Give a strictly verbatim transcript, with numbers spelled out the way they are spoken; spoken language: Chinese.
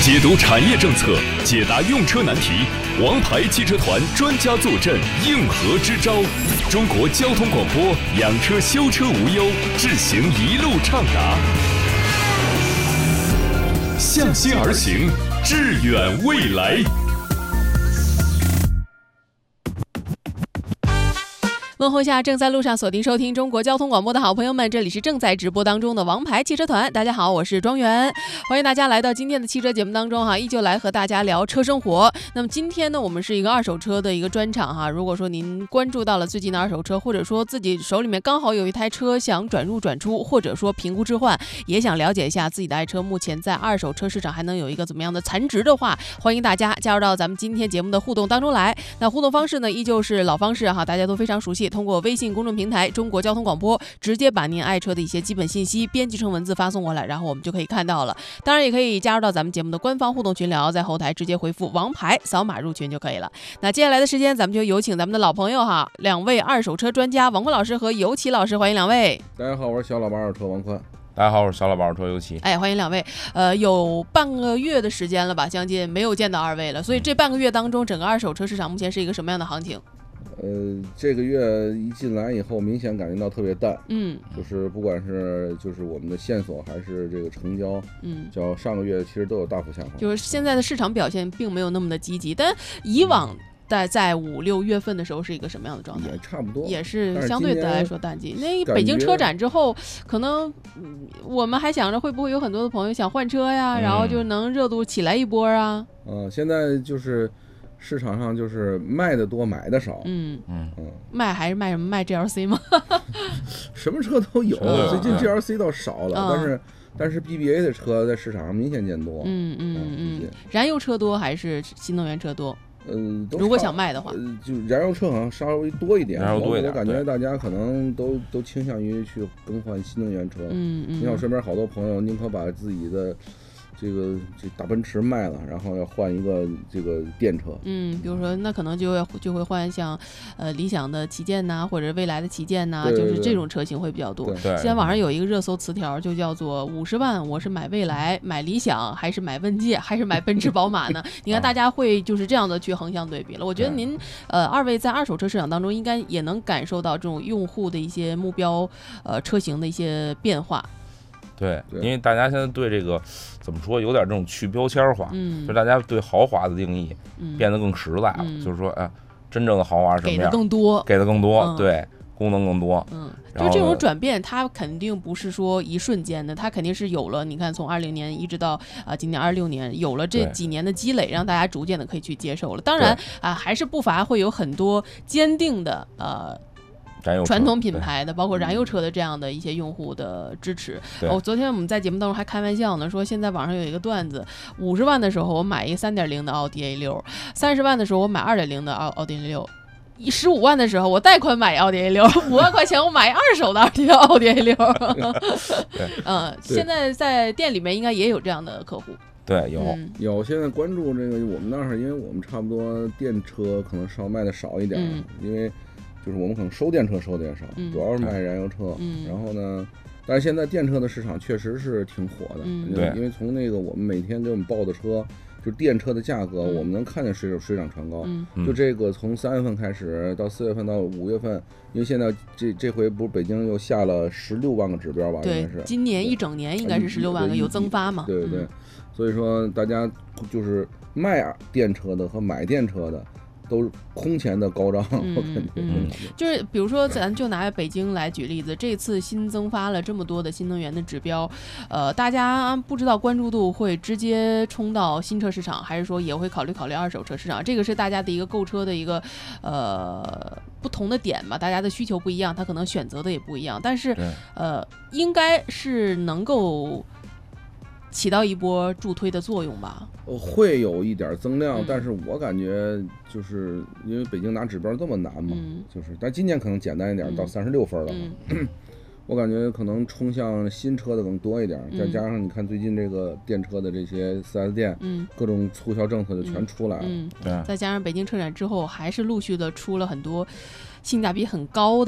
解读产业政策，解答用车难题，王牌汽车团专家坐镇，应和支招。中国交通广播，养车修车无忧，智行一路畅达。向心而行，致远未来。 问候下正在路上锁定收听中国交通广播的好朋友们，这里是正在直播当中的王牌汽车团。大家好，我是庄园，欢迎大家来到今天的汽车节目当中哈，依旧来和大家聊车生活。那么今天呢，我们是一个二手车的一个专场哈。如果说您关注到了最近的二手车，或者说自己手里面刚好有一台车想转入转出，或者说评估置换，也想了解一下自己的爱车目前在二手车市场还能有一个怎么样的残值的话，欢迎大家加入到咱们今天节目的互动当中来。那互动方式呢，依旧是老方式哈，大家都非常熟悉。通过微信公众平台中国交通广播，直接把您爱车的一些基本信息编辑成文字发送过来，然后我们就可以看到了。当然也可以加入到咱们节目的官方互动群聊，在后台直接回复王牌扫码入群就可以了。那接下来的时间咱们就有请咱们的老朋友哈，两位二手车专家王坤老师和尤其老师，欢迎两位。 大家好，我是小老板二手车王坤。 大家好，我是小老板二手车尤其。 哎，欢迎两位。呃，有半个月的时间了吧，将近没有见到二位了，所以这半个月当中，整个二手车市场目前是一个什么样的行情？ 呃，这个月一进来以后，明显感觉到特别淡， 嗯， 就是不管是就是我们的线索还是这个成交， 嗯， 较上个月其实都有大幅下滑。 就是现在的市场表现并没有那么的积极，但以往在在五六月份的时候是一个什么样的状态？ 也差不多， 也是相对来说淡季。那北京车展之后，可能、嗯、我们还想着会不会有很多的朋友想换车呀，嗯、然后就能热度起来一波啊。 嗯、呃，现在就是市场上就是卖的多，买的少。 嗯嗯嗯， 卖还是卖什么？卖 G L C 吗？ 什么车都有， 嗯、 最近 G L C 倒少了，嗯、但是但是 B B A 的车在市场上明显见多。 嗯嗯嗯，燃油车多还是新能源车多？ 嗯、呃， 如果想卖的话， 呃，就燃油车好像稍微多一点。 燃油多一点， 我感觉大家可能都都倾向于去更换新能源车。 嗯嗯， 你看我身边好多朋友宁可把自己的这个这大奔驰卖了，然后要换一个这个电车。 嗯，比如说那可能就会就会换像呃理想的旗舰呐，或者未来的旗舰呐，就是这种车型会比较多。 对， 现在网上有一个热搜词条，就叫做五十万我是买未来、买理想，还是买问界，还是买奔驰、宝马呢？你看大家会就是这样的去横向对比了。我觉得您呃二位在二手车市场当中，应该也能感受到这种用户的一些目标呃车型的一些变化。 对，因为大家现在对这个怎么说，有点这种去标签化， 嗯， 就大家对豪华的定义变得更实在了， 嗯、 就是说，哎，真正的豪华是什么样？ 给的更多， 给的更多， 嗯、 对，功能更多， 嗯，就这种转变，它肯定不是说一瞬间的，它肯定是有了，你看从二零年一直到啊、呃、今年二六年，有了这几年的积累，让大家逐渐的可以去接受了。当然啊、呃，还是不乏会有很多坚定的呃。传统品牌的，包括燃油车的这样的一些用户的支持。哦，昨天我们在节目当中还开玩笑呢，说现在网上有一个段子，五十万的时候我买一三点零的奥迪 A 六，三十万的时候我买二点零的奥奥迪 A 六。十五万的时候我贷款买奥迪 A 六，五万块钱我买二手的奥迪 A 六。嗯，现在在店里面应该也有这样的客户。 对，有、 嗯、 有。现在关注这个我们那儿，因为我们差不多电车可能稍卖的少一点， 嗯、 因为就是我们可能收电车收的也少， 嗯、 主要是卖燃油车。 嗯、 然后呢，但是现在电车的市场确实是挺火的， 嗯、 因为因为从那个我们每天给我们报的车。就电车的价格， 嗯、 我们能看见水水涨船高。 嗯、 就这个从三月份开始到四月份到五月份，因为现在这这回不是北京又下了十六万个指标吧？ 对， 应该是今年一整年应该是十六万个，有增发嘛？ 对对对， 嗯、 所以说大家就是卖电车的和买电车的。都空前的高涨， 嗯、 我感觉、 嗯，就是比如说，咱就拿北京来举例子，这次新增发了这么多的新能源的指标，呃，大家不知道关注度会直接冲到新车市场，还是说也会考虑考虑二手车市场？这个是大家的一个购车的一个呃不同的点嘛，大家的需求不一样，他可能选择的也不一样，但是呃，应该是能够起到一波助推的作用吧？ 会有一点增量， 嗯、 但是我感觉就是因为北京拿指标这么难嘛， 嗯、 就是，但今年可能简单一点， 嗯、 到三十六分了。 嗯、 我感觉可能冲向新车的更多一点， 嗯、 再加上你看最近这个电车的这些 四 S 店， 嗯， 各种促销政策就全出来了。 嗯， 对， 再加上北京车展之后，还是陆续的出了很多性价比很高的。